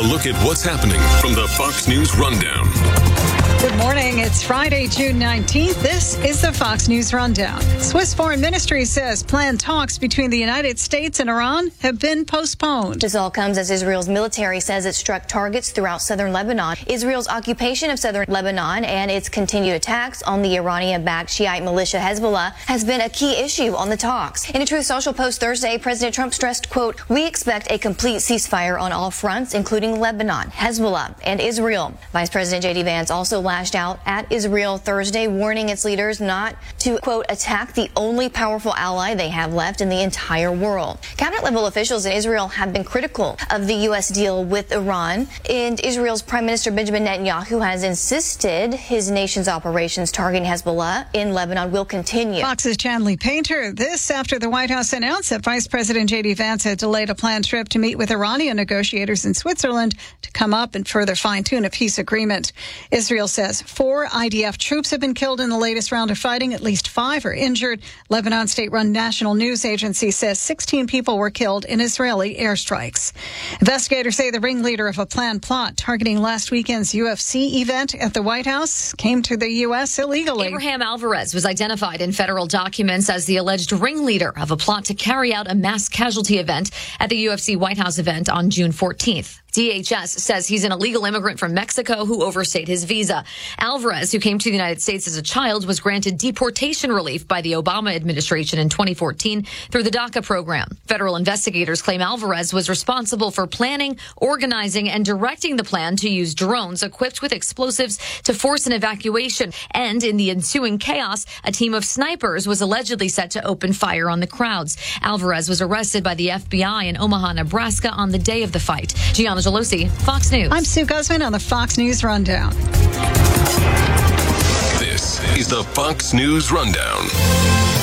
look at what's happening from the Fox News Rundown. Good morning. It's Friday, June 19th. This is the Fox News Rundown. Swiss Foreign Ministry says planned talks between the United States and Iran have been postponed. This all comes as Israel's military says it struck targets throughout southern Lebanon. Israel's occupation of southern Lebanon and its continued attacks on the Iranian-backed Shiite militia Hezbollah has been a key issue on the talks. In a Truth Social post Thursday, President Trump stressed, quote, "We expect a complete ceasefire on all fronts, including Lebanon, Hezbollah, and Israel." Vice President J.D. Vance also lashed out at Israel Thursday, warning its leaders not to, quote, attack the only powerful ally they have left in the entire world. Cabinet-level officials in Israel have been critical of the U.S. deal with Iran, and Israel's Prime Minister Benjamin Netanyahu has insisted his nation's operations targeting Hezbollah in Lebanon will continue. Fox's Chanley Painter. This after the White House announced that Vice President J.D. Vance had delayed a planned trip to meet with Iranian negotiators in Switzerland to come up and further fine-tune a peace agreement. Israel says 4 IDF troops have been killed in the latest round of fighting. At least 5 are injured. Lebanon state-run national news agency says 16 people were killed in Israeli airstrikes. Investigators say the ringleader of a planned plot targeting last weekend's UFC event at the White House came to the U.S. illegally. Abraham Alvarez was identified in federal documents as the alleged ringleader of a plot to carry out a mass casualty event at the UFC White House event on June 14th. DHS says he's an illegal immigrant from Mexico who overstayed his visa. Alvarez, who came to the United States as a child, was granted deportation relief by the Obama administration in 2014 through the DACA program. Federal investigators claim Alvarez was responsible for planning, organizing, and directing the plan to use drones equipped with explosives to force an evacuation. And in the ensuing chaos, a team of snipers was allegedly set to open fire on the crowds. Alvarez was arrested by the FBI in Omaha, Nebraska on the day of the fight. Gianna Gelosi, Fox News. I'm Sue Guzman on the Fox News Rundown. This is the Fox News Rundown.